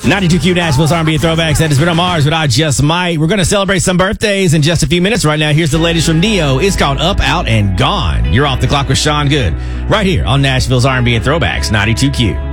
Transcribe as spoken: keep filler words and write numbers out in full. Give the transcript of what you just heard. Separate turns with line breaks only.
ninety-two Q Nashville's R and B Throwbacks. That has been on Mars, but I just might. We're going to celebrate some birthdays in just a few minutes. Right now, here's the latest from Neo. It's called Up, Out, and Gone. You're off the clock with Sean Good. Right here on Nashville's R and B and Throwbacks, ninety-two Q.